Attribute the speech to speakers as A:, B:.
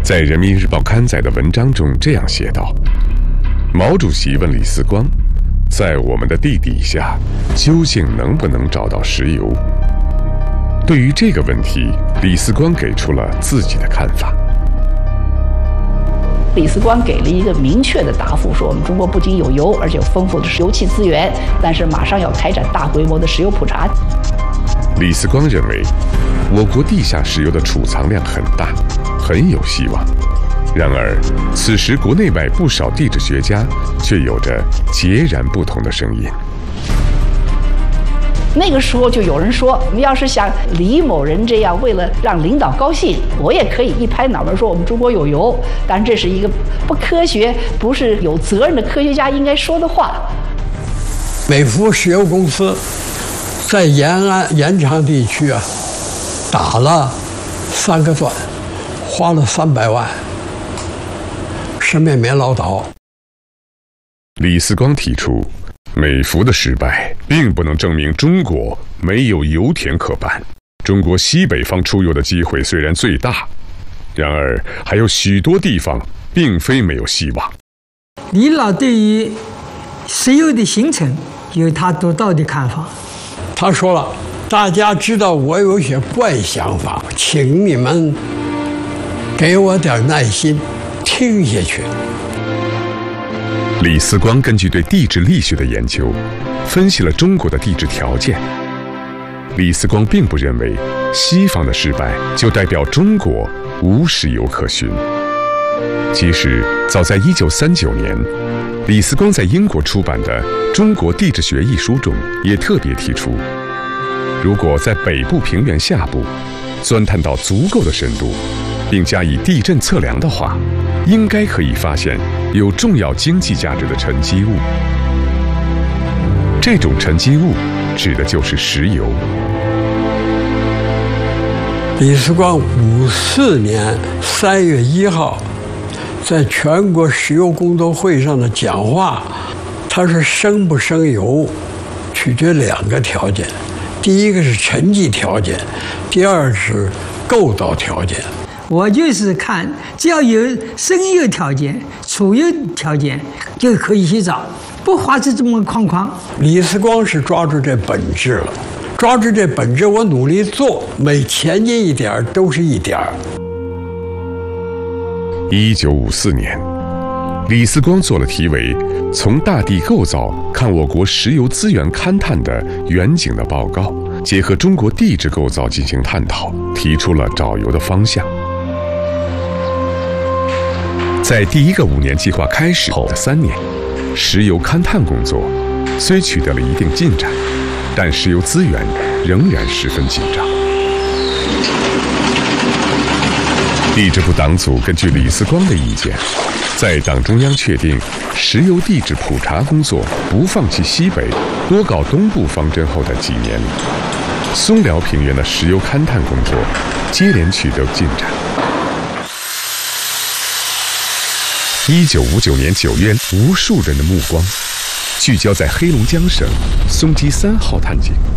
A: 在人民日报刊载的文章中这样写道：毛主席问李四光，在我们的地底下究竟能不能找到石油？对于这个问题，李四光给出了自己的看法。
B: 李四光给了一个明确的答复，说我们中国不仅有油，而且有丰富的油气资源，但是马上要开展大规模的石油普查。
A: 李四光认为，我国地下石油的储藏量很大，很有希望。然而，此时国内外不少地质学家却有着截然不同的声音。
B: 那个时候就有人说，我们要是像李某人这样，为了让领导高兴，我也可以一拍脑门说我们中国有油。但这是一个不科学、不是有责任的科学家应该说的话。
C: 美孚石油公司在延长地区打了3个钻，花了300万，什么也没捞到。
A: 李四光提出，美孚的失败并不能证明中国没有油田可办。中国西北方出油的机会虽然最大，然而还有许多地方并非没有希望。
D: 李老对于石油的形成有他独到的看法。
C: 他说了，大家知道我有些怪想法，请你们给我点耐心听下去。
A: 李四光根据对地质力学的研究，分析了中国的地质条件。李四光并不认为西方的失败就代表中国无石油可寻。其实，早在1939年，李四光在英国出版的《中国地质学》一书中，也特别提出，如果在北部平原下部钻探到足够的深度，并加以地震测量的话，应该可以发现有重要经济价值的沉积物。这种沉积物指的就是石油。
C: 李四光54年3月1号在全国石油工作会上的讲话，他说生不生油取决2个条件，第一个是沉积条件，第二是构造条件。
D: 我就是看，只要有生油条件、储油条件，就可以去找，不花这么框框。
C: 李四光是抓住这本质了，抓住这本质，我努力做，每前进一点都是一点。
A: 1954年，李四光做了题为《从大地构造看我国石油资源勘探的远景》的报告，结合中国地质构造进行探讨，提出了找油的方向。在第一个5年计划开始后的3年，石油勘探工作虽取得了一定进展，但石油资源仍然十分紧张。地质部党组根据李四光的意见，在党中央确定石油地质普查工作不放弃西北，多搞东部方针后的几年里，松辽平原的石油勘探工作接连取得进展。1959年9月，无数人的目光聚焦在黑龙江省松基3号探井。